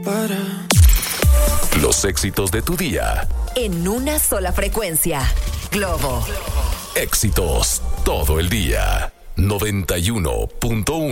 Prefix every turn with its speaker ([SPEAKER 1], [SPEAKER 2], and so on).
[SPEAKER 1] Los éxitos de tu día.
[SPEAKER 2] En una sola frecuencia. Globo.
[SPEAKER 1] Éxitos todo el día. 91.1